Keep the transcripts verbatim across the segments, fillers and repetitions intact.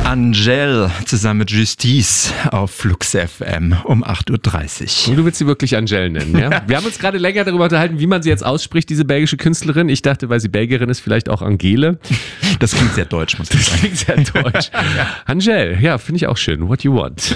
Angèle zusammen mit Justice auf Flux F M um acht Uhr dreißig. Und du willst sie wirklich Angèle nennen, ja? Wir haben uns gerade länger darüber unterhalten, wie man sie jetzt ausspricht, diese belgische Künstlerin. Ich dachte, weil sie Belgierin ist, vielleicht auch Angele. Das klingt sehr deutsch, muss ich sagen. Das klingt sehr deutsch. Ja. Angèle, ja, finde ich auch schön. What you want.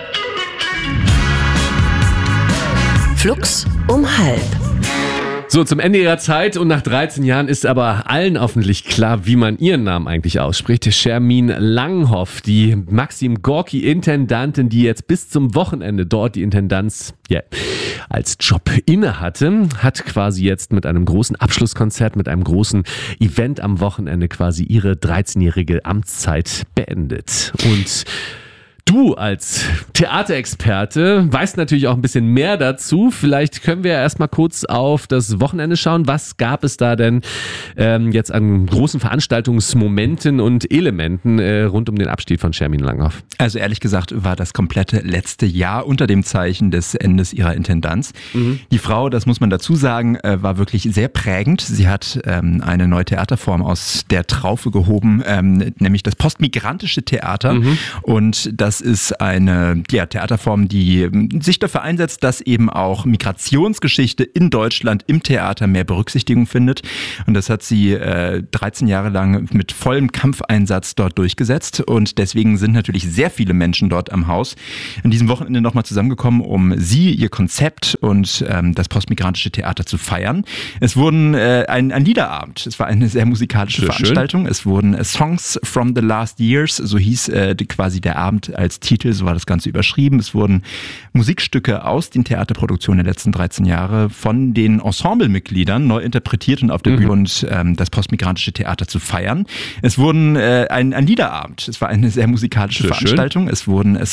Flux um halb. So, zum Ende ihrer Zeit und nach dreizehn Jahren ist aber allen hoffentlich klar, wie man ihren Namen eigentlich ausspricht. Shermyn Langhoff, die Maxim Gorki-Intendantin, die jetzt bis zum Wochenende dort die Intendanz yeah, als Job inne hatte, hat quasi jetzt mit einem großen Abschlusskonzert, mit einem großen Event am Wochenende quasi ihre dreizehnjährige Amtszeit beendet. Und du als Theaterexperte weißt natürlich auch ein bisschen mehr dazu. Vielleicht können wir erstmal kurz auf das Wochenende schauen. Was gab es da denn ähm, jetzt an großen Veranstaltungsmomenten und Elementen äh, rund um den Abschied von Shermyn Langhoff? Also ehrlich gesagt war das komplette letzte Jahr unter dem Zeichen des Endes ihrer Intendanz. Mhm. Die Frau, das muss man dazu sagen, war wirklich sehr prägend. Sie hat ähm, eine neue Theaterform aus der Traufe gehoben, ähm, nämlich das postmigrantische Theater. Mhm. Und das ist eine ja, Theaterform, die sich dafür einsetzt, dass eben auch Migrationsgeschichte in Deutschland im Theater mehr Berücksichtigung findet. Und das hat sie äh, dreizehn Jahre lang mit vollem Kampfeinsatz dort durchgesetzt. Und deswegen sind natürlich sehr viele Menschen dort am Haus an diesem Wochenende nochmal zusammengekommen, um sie, ihr Konzept und ähm, das postmigrantische Theater zu feiern. Es wurden äh, ein, ein Liederabend. Es war eine sehr musikalische sehr Veranstaltung. Schön. Es wurden äh, Songs from the Last Years, so hieß äh, quasi der Abend als Titel, so war das Ganze überschrieben. Es wurden Musikstücke aus den Theaterproduktionen der letzten dreizehn Jahre von den Ensemblemitgliedern neu interpretiert und auf der mhm. Bühne und ähm, das postmigrantische Theater zu feiern. Es wurden äh, ein, ein Liederabend. Es war eine sehr musikalische sehr Veranstaltung. Schön. Es wurden äh,